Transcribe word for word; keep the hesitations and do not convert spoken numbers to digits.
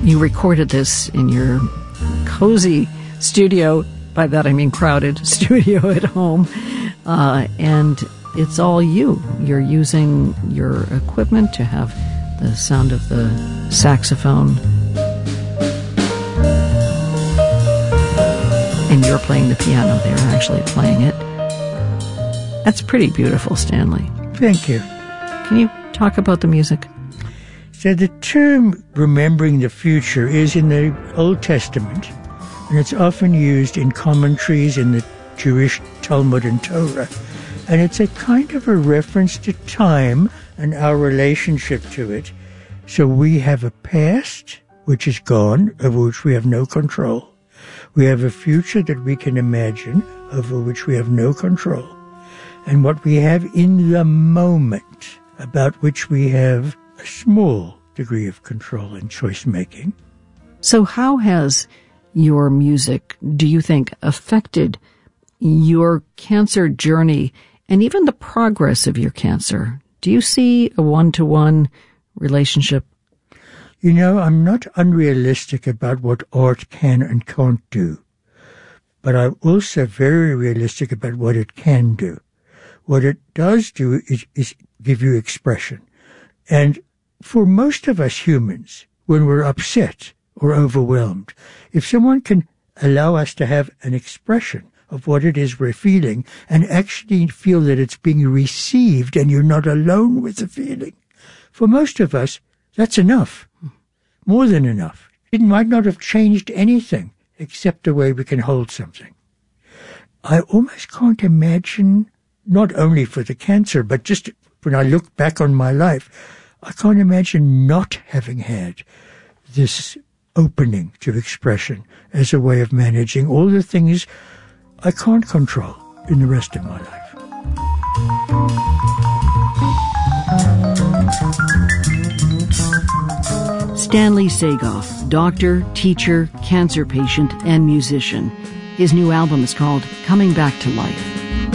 you recorded this in your cozy studio. By that I mean crowded studio at home. Uh, and it's all you. You're using your equipment to have the sound of the saxophone. And you're playing the piano. They're actually playing it. That's pretty beautiful, Stanley. Thank you. Can you talk about the music? So the term remembering the future is in the Old Testament, and it's often used in commentaries in the Jewish Talmud and Torah. And it's a kind of a reference to time and our relationship to it. So we have a past, which is gone, over which we have no control. We have a future that we can imagine, over which we have no control. And what we have in the moment, about which we have a small degree of control and choice-making. So how has your music, do you think, affected your cancer journey and even the progress of your cancer? Do you see a one-to-one relationship? You know, I'm not unrealistic about what art can and can't do, but I'm also very realistic about what it can do. What it does do is, is give you expression. And for most of us humans, when we're upset or overwhelmed, if someone can allow us to have an expression of what it is we're feeling and actually feel that it's being received and you're not alone with the feeling, for most of us, that's enough. More than enough. It might not have changed anything except the way we can hold something. I almost can't imagine, not only for the cancer, but just when I look back on my life, I can't imagine not having had this opening to expression as a way of managing all the things I can't control in the rest of my life. Stanley Sagoff, doctor, teacher, cancer patient, and musician. His new album is called Coming Back to Life.